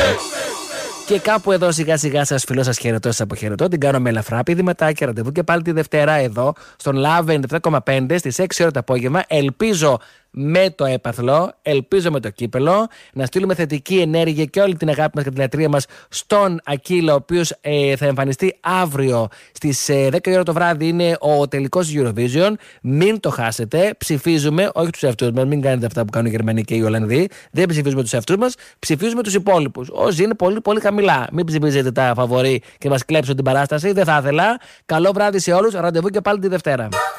Και κάπου εδώ σιγά σιγά σας φιλώ, σας χαιρετώ, σας αποχαιρετώ. Την κάνω με ελαφρά πηδηματά και ραντεβού και πάλι τη Δευτέρα εδώ στον Love 97,5 στις 6 ώρα το απόγευμα. Ελπίζω με το έπαθλο, ελπίζω με το κύπελο, να στείλουμε θετική ενέργεια και όλη την αγάπη μας και την λατρεία μας στον Ακύλα, ο οποίος θα εμφανιστεί αύριο στις 10 ώρα το βράδυ. Είναι ο τελικός Eurovision. Μην το χάσετε. Ψηφίζουμε, όχι τους εαυτούς μας, μην κάνετε αυτά που κάνουν οι Γερμανοί και οι Ολλανδοί. Δεν ψηφίζουμε τους εαυτούς μας, ψηφίζουμε τους υπόλοιπους. Όσοι είναι πολύ, πολύ χαμηλά. Μην ψηφίζετε τα φαβορί και μας κλέψουν την παράσταση. Δεν θα ήθελα. Καλό βράδυ σε όλους. Ραντεβού και πάλι τη Δευτέρα.